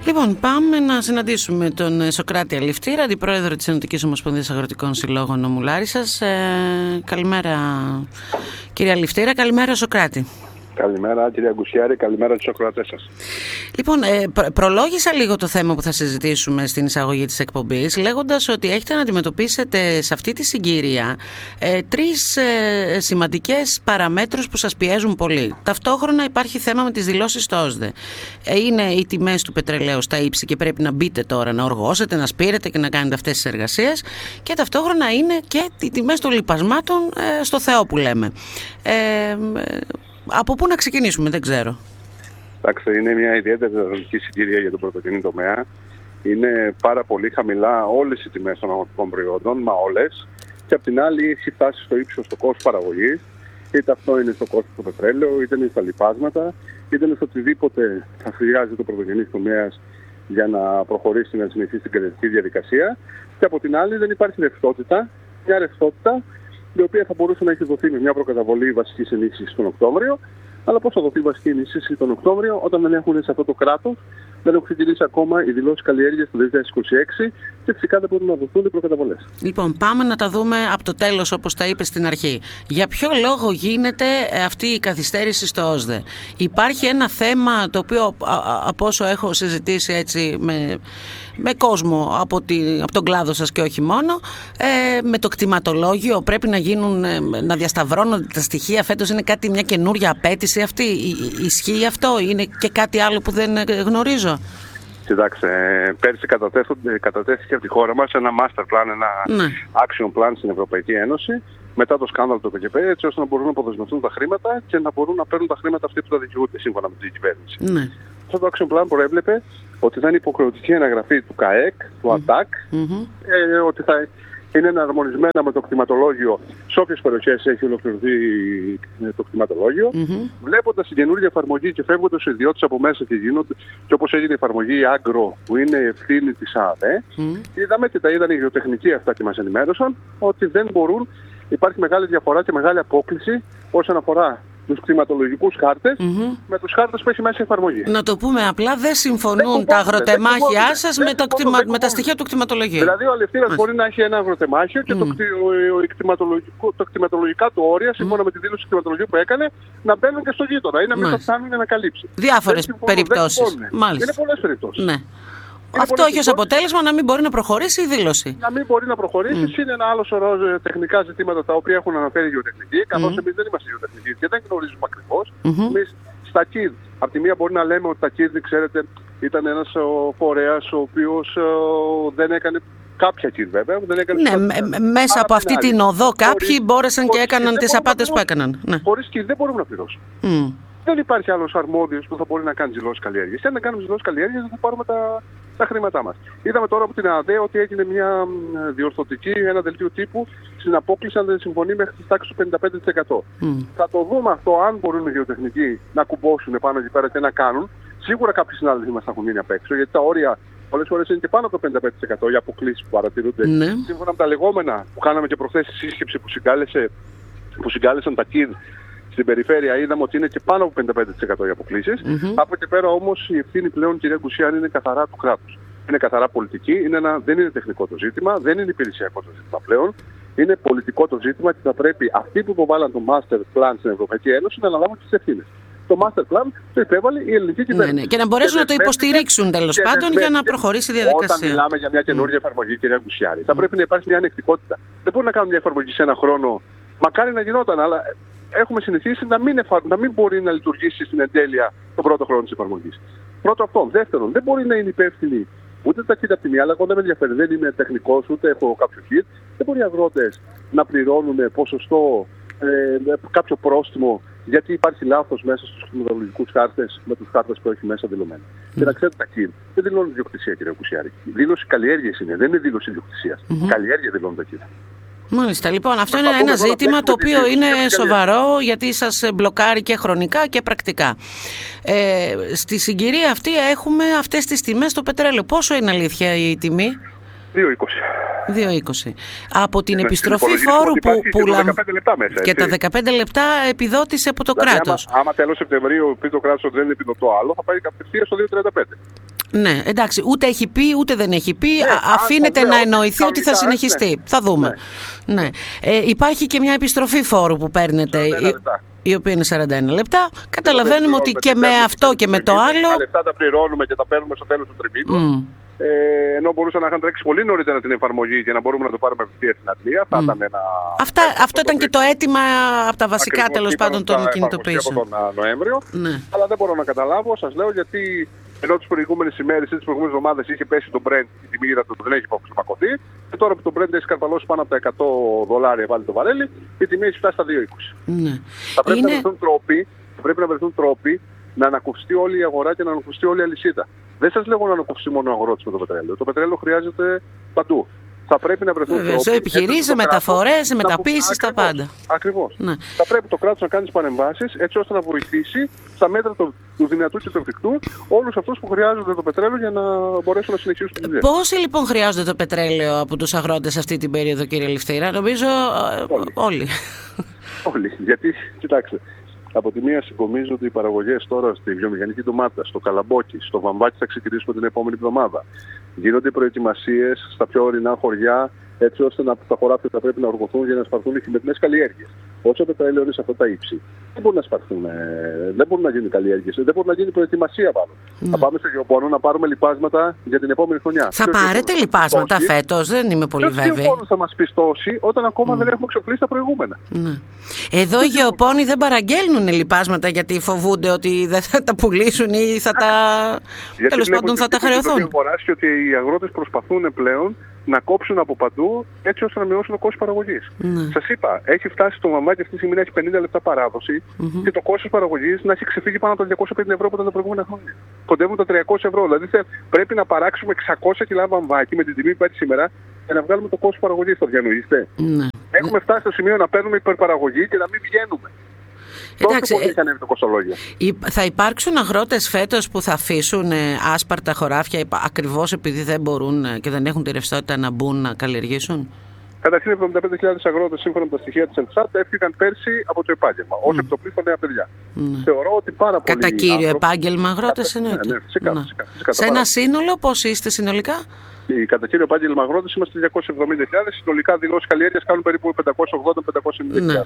Λοιπόν, πάμε να συναντήσουμε τον Σωκράτη Αληφτήρα, αντιπρόεδρο της Ενωτικής Ομοσπονδίας Αγροτικών Συλλόγων Νομού Λάρισσας. Καλημέρα, κύριε Αληφτήρα. Καλημέρα, Σωκράτη. Καλημέρα, κυρία Γκουσιάρη. Καλημέρα στους ακροατές σας. Λοιπόν, προλόγησα λίγο το θέμα που θα συζητήσουμε στην εισαγωγή της εκπομπής, λέγοντας ότι έχετε να αντιμετωπίσετε σε αυτή τη συγκυρία τρεις σημαντικές παραμέτρους που σας πιέζουν πολύ. Ταυτόχρονα υπάρχει θέμα με τις δηλώσεις στο ΩΣΔΕ. Είναι οι τιμές του πετρελαίου στα ύψη και πρέπει να μπείτε τώρα, να οργώσετε, να σπείρετε και να κάνετε αυτές τις εργασίες. Και ταυτόχρονα είναι και οι τιμές των λιπασμάτων στο Θεό που λέμε. Από πού να ξεκινήσουμε, δεν ξέρω. Εντάξει, είναι μια ιδιαίτερη δραματική συγκυρία για τον πρωτογενή τομέα. Είναι πάρα πολύ χαμηλά όλες οι τιμές των αγροτικών προϊόντων, μα όλες. Και απ' την άλλη έχει φτάσει στο ύψος το κόστος παραγωγής. Είτε αυτό είναι στο κόστος του πετρέλαιου, είτε είναι στα λιπάσματα, είτε είναι στο οτιδήποτε θα χρειάζεται το πρωτογενής τομέας για να προχωρήσει να συνεχίσει την κρατική διαδικασία. Και από την άλλη δεν υπάρχει ρευστότητα, μια ρευστότητα η οποία θα μπορούσε να έχει δοθεί με μια προκαταβολή βασικής ενίσχυσης τον Οκτώβριο. Αλλά πώς θα δοθεί βασική ενίσχυση τον Οκτώβριο όταν δεν έχουν σε αυτό το κράτος, δεν έχουν ξεκινήσει ακόμα οι δηλώσεις καλλιέργειας του 2026 και φυσικά δεν μπορούν να δοθούν οι προκαταβολές. Λοιπόν, πάμε να τα δούμε από το τέλος, όπως τα είπε στην αρχή. Για ποιο λόγο γίνεται αυτή η καθυστέρηση στο ΩΣΔΕ? Υπάρχει ένα θέμα το οποίο, από όσο έχω συζητήσει έτσι με κόσμο από τον κλάδο σας και όχι μόνο, με το κτηματολόγιο πρέπει να διασταυρώνονται τα στοιχεία. Φέτος είναι μια καινούρια απέτηση αυτή. Ισχύει αυτό? Είναι και κάτι άλλο που δεν γνωρίζω? Κοιτάξτε, πέρσι κατατέθηκε από τη χώρα μας ένα master plan, ένα action plan στην Ευρωπαϊκή Ένωση μετά το σκάνδαλο του ΠΚΠ, έτσι ώστε να μπορούν να αποδεσμευτούν τα χρήματα και να μπορούν να παίρνουν τα χρήματα αυτοί που τα δικαιούνται σύμφωνα με την κυβέρνηση. Ναι. Αυτό το action plan προέβλεπε ότι θα είναι υποχρεωτική αναγραφή του ΚΑΕΚ, του ΑΤΑΚ, ότι θα είναι εναρμονισμένα με το κτηματολόγιο σε όποιες περιοχές έχει ολοκληρωθεί το κτηματολόγιο. Βλέποντας την καινούργια εφαρμογή και φεύγοντας οι ιδιώτες από μέσα και γίνονται, και όπως έγινε η εφαρμογή Agro, που είναι η ευθύνη της ΑΔΕ, είδαμε και τα είδαν οι γεωτεχνικοί αυτά και μας ενημέρωσαν ότι δεν μπορούν, υπάρχει μεγάλη διαφορά και μεγάλη απόκλιση όσον αφορά τους κτηματολογικούς χάρτες με τους χάρτες που έχει μέσα η εφαρμογή. Να το πούμε απλά, δεν συμφωνούν τα αγροτεμάχια σας με τα στοιχεία του κτηματολογίου. Δηλαδή ο Αληφτήρας μπορεί να έχει ένα αγροτεμάχιο και τα κτηματολογικά του όρια, σύμφωνα με τη δήλωση του κτηματολογίου που έκανε, να μπαίνουν και στο γείτονα ή να μην το φτάνουν να καλύψει. Διάφορες περιπτώσεις. Είναι πολλές περιπτώσεις. Ναι. Αυτό έχει ως αποτέλεσμα να μην μπορεί να προχωρήσει η δήλωση. Να μην μπορεί να προχωρήσει. Είναι ένα άλλο σωρό τεχνικά ζητήματα τα οποία έχουν αναφέρει οι γεωτεχνικοί, καθώς εμείς δεν είμαστε γεωτεχνικοί και δεν γνωρίζουμε ακριβώς. Εμείς στα ΚΙΔ, από τη μία μπορεί να λέμε ότι τα ΚΙΔ, ξέρετε, ήταν ένας φορέας ο οποίος δεν έκανε κάποια ΚΙΔ βέβαια. Μέσα από αυτή την οδό κάποιοι μπόρεσαν και έκαναν τις απάτες που έκαναν. Χωρίς ΚΙΔ δεν μπορούμε να πληρώσουμε. Δεν υπάρχει άλλος αρμόδιος που θα μπορεί να κάνει δηλώσεις καλλιέργειας. Και αν δεν κάνουμε δηλώσεις καλλιέργειας, θα πάρουμε τα χρήματά μας. Είδαμε τώρα από την ΑΔΕ ότι έγινε μια διορθωτική, ένα δελτίο τύπου στην απόκληση αν δεν συμφωνεί μέχρι τη τάξη του 55%. Θα το δούμε αυτό, αν μπορούν οι γεωτεχνικοί να κουμπώσουν πάνω εκεί πέρα και να κάνουν. Σίγουρα κάποιοι συνάδελφοι μας θα έχουν μείνει απ' έξω, γιατί τα όρια πολλές φορές είναι και πάνω από το 55% για αποκλήσεις που παρατηρούνται. Σύμφωνα με τα λεγόμενα που κάναμε και προχθές στη σύσκεψη που συγκάλεσαν τα ΚΙΔ στην περιφέρεια, είδαμε ότι είναι και πάνω από 55% οι αποκλήσεις. Από εκεί πέρα όμως η ευθύνη πλέον, κυρία Γκουσιάρη, είναι καθαρά του κράτους. Είναι καθαρά πολιτική, δεν είναι τεχνικό το ζήτημα, δεν είναι υπηρεσιακό το ζήτημα πλέον. Είναι πολιτικό το ζήτημα και θα πρέπει αυτοί που υποβάλλαν το Master Plan στην Ευρωπαϊκή Ένωση να αναλάβουν τις ευθύνες. Το Master Plan το υπέβαλε η ελληνική κυβέρνηση. Και να μπορέσουν να το υποστηρίξουν τέλος πάντων για να προχωρήσει η διαδικασία. Όταν μιλάμε για μια καινούργια εφαρμογή, κυρία Γκουσιάρη, θα πρέπει να υπάρχει μια ανεκτικότητα. Δεν μπορεί να κάνουμε μια εφαρμογή σε ένα χρόνο. Μακάρι να γινόταν, αλλά έχουμε συνηθίσει να μην μπορεί να λειτουργήσει στην εντέλεια τον πρώτο χρόνο της εφαρμογής. Πρώτο αυτό. Δεύτερον, δεν μπορεί να είναι υπεύθυνοι ούτε τα κοίτα από τη μία, αλλά εγώ δεν με ενδιαφέρει, δεν είμαι τεχνικός, ούτε έχω κάποιο kit. Δεν μπορεί οι αγρότες να πληρώνουν ποσοστό, κάποιο πρόστιμο, γιατί υπάρχει λάθος μέσα στους κτηματολογικούς χάρτες με τους χάρτες που έχει μέσα δηλωμένα. Και να ξέρετε, τα kit δεν δηλώνουν ιδιοκτησία, κύριε Γκουσιάρη. Δήλωση καλλιέργειας είναι, δεν είναι δήλωση ιδιοκτησίας. Καλλιέργεια δηλώνουν τα kit. Μάλιστα, λοιπόν, αυτό είναι ένα ζήτημα το οποίο είναι σοβαρό, γιατί σας μπλοκάρει και χρονικά και πρακτικά. Στη συγκυρία αυτή έχουμε αυτές τις τιμές στο πετρέλαιο. Πόσο είναι αλήθεια η τιμή? 2,20. Από την επιστροφή φόρου που και τα 15 λεπτά επιδότηση από το κράτος. Άμα τέλος Σεπτεμβρίου πει το κράτος ότι δεν επιδοτώ άλλο, θα πάει κατευθείαν στο 2,35. Ναι, εντάξει, ούτε έχει πει ούτε δεν έχει πει. Αφήνεται να εννοηθεί ότι θα συνεχιστεί. Ναι. Θα δούμε. Ναι. Υπάρχει και μια επιστροφή φόρου που παίρνετε, η οποία είναι 41 λεπτά. Καταλαβαίνουμε ότι και με αυτό και με το άλλο. Τα λεπτά τα πληρώνουμε και τα παίρνουμε στο τέλος του τριμήνου. Ενώ μπορούσαν να είχαν τρέξει πολύ νωρίτερα την εφαρμογή και να μπορούμε να το πάρουμε ευθεία στην Αγγλία. Αυτό ήταν και το αίτημα από τα βασικά τέλος πάντων των κινητοποιήσεων. Από τον Νοέμβριο. Ναι. Αλλά δεν μπορώ να καταλάβω, σας λέω, γιατί ενώ τις προηγούμενες ημέρες ή τις προηγούμενες εβδομάδες είχε πέσει το Brent, η τιμή του δεν έχει αποκλιμακωθεί. Και τώρα που το Brent έχει καρπαλώσει πάνω από τα $100 βάλει το βαρέλι, η τιμή έχει φτάσει στα 2,20. Ναι. Θα πρέπει να βρεθούν τρόποι να ανακουφιστεί όλη η αγορά και να ανακουφιστεί όλη η αλυσίδα. Δεν σας λέγω να ανακουφιστεί μόνο ο αγρότης με το πετρέλαιο. Το πετρέλαιο χρειάζεται παντού. Θα πρέπει να βρεθούν τρόποι. Σε επιχειρήσεις, μεταφορές, μεταποίησεις, τα πάντα. Ακριβώς. Ναι. Θα πρέπει το κράτος να κάνει τις παρεμβάσεις έτσι ώστε να βοηθήσει στα μέτρα του δυνατού και του εφικτού όλους αυτούς που χρειάζονται το πετρέλαιο για να μπορέσουν να συνεχίσουν τη δουλειά. Πόσοι λοιπόν χρειάζονται το πετρέλαιο από τους αγρότες αυτή την περίοδο, κύριε Ληφτήρα? Νομίζω όλοι. Όλοι. Γιατί, κοιτάξτε. Από τη μία συγκομίζω ότι οι παραγωγές τώρα στη βιομηχανική ντομάτα, στο καλαμπόκι, στο βαμβάκι θα ξεκινήσουμε την επόμενη εβδομάδα. Γίνονται προετοιμασίες στα πιο ορεινά χωριά, έτσι ώστε τα χωράφια θα πρέπει να οργωθούν για να σπαρθούν οι χειμερινές καλλιέργειες. Όσο το πετρέλαιο είναι σε αυτά τα ύψη, δεν μπορούν να σπαρθούν, δεν μπορούν να γίνουν καλλιέργειες, δεν μπορεί να γίνει προετοιμασία πάνω. Θα πάμε στο γεωπόνο να πάρουμε λιπάσματα για την επόμενη χρονιά. Θα πάρετε λιπάσματα φέτος, δεν είμαι πολύ βέβαιη. Ποιος γεωπόνος θα μας πιστώσει όταν ακόμα δεν έχουμε εξοπλίσει τα προηγούμενα. Εδώ οι γεωπόνοι δεν παραγγέλνουν λιπάσματα γιατί φοβούνται ότι δεν θα τα πουλήσουν ή θα τα. Τέλος πάντων θα τα χρεωθούν. Και ότι οι αγρότες προσπαθούν πλέον να κόψουν από παντού έτσι ώστε να μειώσουν το κόστος παραγωγής. Σας είπα, έχει φτάσει το μαμάκι αυτή τη στιγμή να έχει 50 λεπτά παράδοση και το κόστος παραγωγής να έχει ξεφύγει πάνω από τα 250 ευρώ που ήταν τα προηγούμενα χρόνια. Κοντεύουν τα 300 ευρώ. Δηλαδή πρέπει να παράξουμε 600 κιλά βαμβάκι με την τιμή που έχει σήμερα για να βγάλουμε το κόστος παραγωγής. Το διανοείστε? Έχουμε φτάσει στο σημείο να παίρνουμε υπερπαραγωγή και να μην βγαίνουμε. Εντάξει, το θα υπάρξουν αγρότες φέτος που θα αφήσουν άσπαρτα χωράφια ακριβώς επειδή δεν μπορούν και δεν έχουν τη ρευστότητα να μπουν να καλλιεργήσουν? Καταρχήν 75.000 αγρότες σύμφωνα με τα στοιχεία της ΕΝΣΑΤ έφυγαν πέρσι από το επάγγελμα ως επιτοπλίστων νέα παιδιά. Θεωρώ ότι πάρα πολλοί κατά κύριο επάγγελμα αγρότες εννοείται. Ναι, φυσικά. Σε ένα σύνολο πώς είστε συνολικά? Οι κατά κύριο επάγγελμα αγρότες είμαστε 270.000, συνολικά δηλώσεις καλλιέργειας κάνουν περίπου 580-590.000.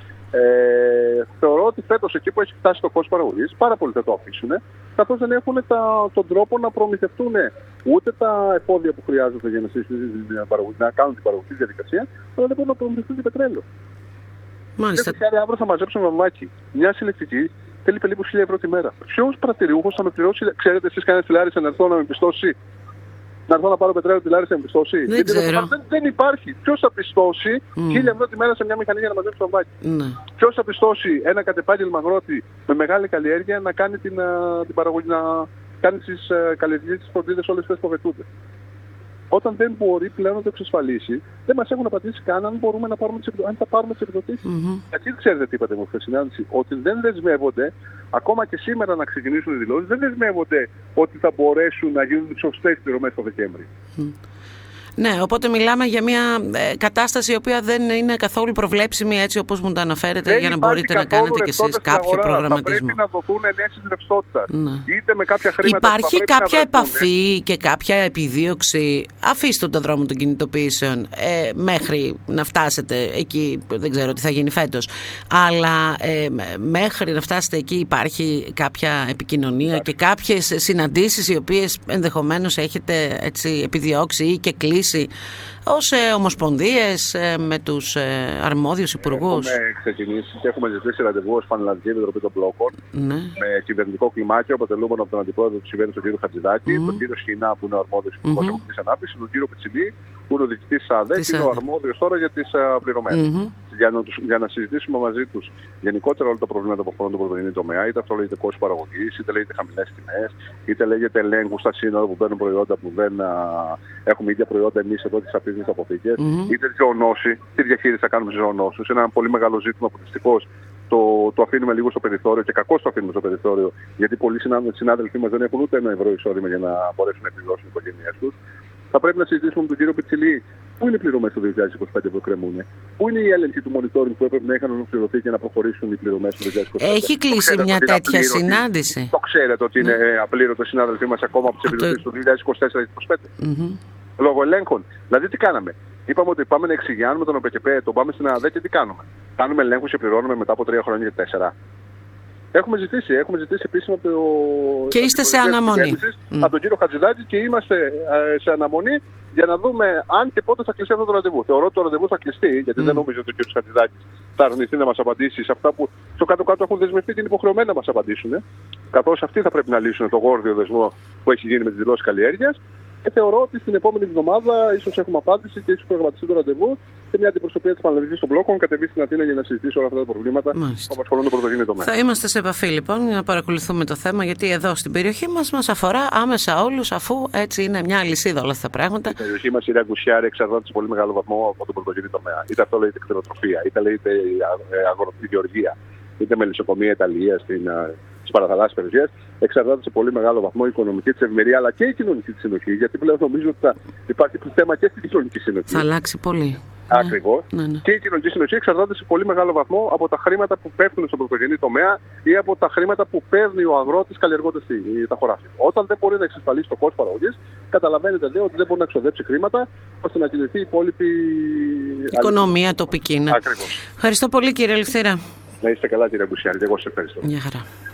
Θεωρώ ότι φέτος εκεί που έχει φτάσει το κόστος παραγωγής, πάρα πολλοί θα το αφήσουν, καθώς δεν έχουν τον τρόπο να προμηθευτούν ούτε τα εφόδια που χρειάζονται για να κάνουν την παραγωγική διαδικασία, αλλά δεν μπορούν να προμηθευτούν και πετρέλαιο. Μάλιστα. Και αύριο θα μαζέψουν βαμβάκι. Μια συλλεκτική θέλει περίπου 1.000 ευρώ τη μέρα. Ποιος πρατηριούχος θα με πληρώσει, ξέρετε εσείς κανένας τηλάρισα να έρθω να με πιστώσει? Να έρθω να πάρω πετρέλαιο τη Λάρισα να πιστώσει? Δεν υπάρχει. Ποιος θα πιστώσει 1.000 ευρώ τη μέρα σε μια μηχανή για να μαζέψει το βαμβάκι? Ποιος θα πιστώσει ένα κατεπάγγελμα αγρότη με μεγάλη καλλιέργεια να κάνει την παραγωγή, να κάνει τις καλλιεργίες, τις φροντίδες όλες αυτές που απαιτούνται? Όταν δεν μπορεί πλέον να το εξασφαλίσει, δεν μας έχουν απαντήσει καν αν μπορούμε να πάρουμε αν θα πάρουμε τις επιδοτήσεις. Γιατί ξέρετε τι είπατε μου χθες συνάντηση? Ότι δεν δεσμεύονται, ακόμα και σήμερα να ξεκινήσουν οι δηλώσεις, δεν δεσμεύονται ότι θα μπορέσουν να γίνουν σωστές πληρωμές το Δεκέμβρη. Ναι, οπότε μιλάμε για μια κατάσταση η οποία δεν είναι καθόλου προβλέψιμη έτσι όπως μου τα αναφέρετε, για να μπορείτε να κάνετε κι εσείς κάποιο προγραμματισμό. Θα πρέπει να δοθούν ενέσεις ρευστότητας. Είτε με κάποια χρήματα. Υπάρχει κάποια επαφή και κάποια επιδίωξη, αφήστε τον δρόμο των κινητοποιήσεων μέχρι να φτάσετε εκεί, δεν ξέρω τι θα γίνει φέτος, αλλά μέχρι να φτάσετε εκεί υπάρχει κάποια επικοινωνία και κάποιες συναντήσεις οι οποίες ενδεχομένως έχετε έτσι επιδιώξει ή και κλείσει ως ομοσπονδίες με τους αρμόδιους υπουργούς? Έχουμε ξεκινήσει και έχουμε ζητήσει ραντεβού ως Πανελλαδική Επιτροπή των Μπλόκων με κυβερνητικό κλιμάκιο αποτελούμενο από τον αντιπρόεδρο της κυβέρνησης, τον κύριο Χατζηδάκη, τον κύριο Σχοινά που είναι ο αρμόδιος υπουργός Οικονομικής Ανάπτυξης, τον κύριο Πιτσιλή που είναι ο διοικητής της ΑΔΕ και είναι ο αρμόδιος τώρα για τις πληρωμές. Για να συζητήσουμε μαζί τους γενικότερα όλα τα προβλήματα που αφορούν τον πρωτογενή τομέα, είτε αυτό λέγεται κόστος παραγωγής, είτε λέγεται χαμηλές τιμές, είτε λέγεται ελέγχου στα σύνορα που παίρνουν προϊόντα που δεν έχουμε ίδια προϊόντα εμείς εδώ τις αφήνουμε αποθήκες, είτε ζωονόση, τι διαχείριση θα κάνουμε στις ζωονόσους. Είναι ένα πολύ μεγάλο ζήτημα που δυστυχώς το αφήνουμε λίγο στο περιθώριο και κακώς το αφήνουμε στο περιθώριο, γιατί πολλοί συνάδελφοί μας δεν έχουν ούτε ένα ευρώ εισόδημα για να μπορέσουν να επιβιώσουν οι οικογένειές τους. Θα πρέπει να συζητήσουμε με τον κύριο Πιτσιλή πού είναι οι πληρωμές του 2025 που εκκρεμούν. Πού είναι η έλεγχη του monitoring που έπρεπε να είχαν ολοκληρωθεί και να προχωρήσουν οι πληρωμές του 2025. Έχει κλείσει μια τέτοια συνάντηση. Το ξέρετε ότι είναι απλήρωτο συνάδελφοί μας ακόμα από τις επιδοτήσεις του 2024-2025. Λόγω ελέγχων. Δηλαδή τι κάναμε. Είπαμε ότι πάμε να εξηγιάνουμε τον ΟΠΕΚΕΠΕ, τον πάμε στην ΑΔΕ και τι κάνουμε. Κάνουμε ελέγχους και πληρώνουμε μετά από 3 χρόνια και 4. Έχουμε ζητήσει επίσημα από το. Και είστε σε αναμονή. Από τον κύριο Χατζηδάκη και είμαστε σε αναμονή για να δούμε αν και πότε θα κλειστεί αυτό το ραντεβού. Θεωρώ ότι το ραντεβού θα κλειστεί, γιατί δεν νομίζω ότι ο κύριος Χατζηδάκης θα αρνηθεί να μας απαντήσει σε αυτά που στο κάτω-κάτω έχουν δεσμευτεί και είναι υποχρεωμένοι να μας απαντήσουν. Καθώς αυτοί θα πρέπει να λύσουν το γόρδιο δεσμό που έχει γίνει με τις δηλώσεις καλλιέργειας. Και θεωρώ ότι στην επόμενη εβδομάδα ίσως έχουμε απάντηση και ίσως προγραμματιστεί το ραντεβού και μια αντιπροσωπεία της Πανελλαδικής των Μπλόκων κατεβεί στην Αθήνα για να συζητήσει όλα αυτά τα προβλήματα που απασχολούν το πρωτογενή τομέα. Θα είμαστε σε επαφή λοιπόν για να παρακολουθούμε το θέμα, γιατί εδώ στην περιοχή μας αφορά άμεσα όλους, αφού έτσι είναι μια αλυσίδα όλα αυτά τα πράγματα. Η περιοχή μας, η Ραγκουσιάρη, εξαρτάται σε πολύ μεγάλο βαθμό από τον πρωτογενή τομέα. Είτε αυτό λέγεται κτηνοτροφία, είτε λέγεται αγροτική γεωργία, είτε μελισσοκομεία Ιταλία στις παραθαλάσσιες περιοχές. Εξαρτάται σε πολύ μεγάλο βαθμό η οικονομική της ευημερία αλλά και η κοινωνική της συνοχή. Γιατί πλέον νομίζω ότι θα υπάρχει θέμα και στην κοινωνική συνοχή. Θα αλλάξει πολύ. Ακριβώς. Ναι. Και η κοινωνική συνοχή εξαρτάται σε πολύ μεγάλο βαθμό από τα χρήματα που πέφτουν στον πρωτογενή τομέα ή από τα χρήματα που παίρνει ο αγρότης καλλιεργώντας τα χωράφια. Όταν δεν μπορεί να εξασφαλίσει το κόστος παραγωγής, καταλαβαίνετε ότι δεν μπορεί να ξοδέψει χρήματα ώστε να κινηθεί η υπόλοιπη οικονομία τοπική. Ναι. Ακριβώς. Ευχαριστώ πολύ, κύριε Ελευθέρα. Να είστε καλά, κύριε Αγκουσιάρη. Εγώ σας ευχαριστώ. Γεια χαρά.